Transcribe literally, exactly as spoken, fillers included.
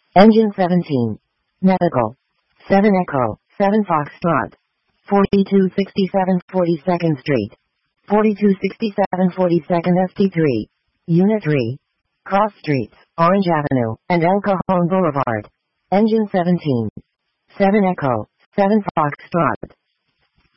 Engine seventeen. Medical. seven Echo, seven Foxtrot. forty-two sixty-seven forty-second Street. forty-two sixty-seven forty-second S T three. Unit three. Cross Streets, Orange Avenue, and El Cajon Boulevard. Engine seventeen. seven Echo, seven Foxtrot.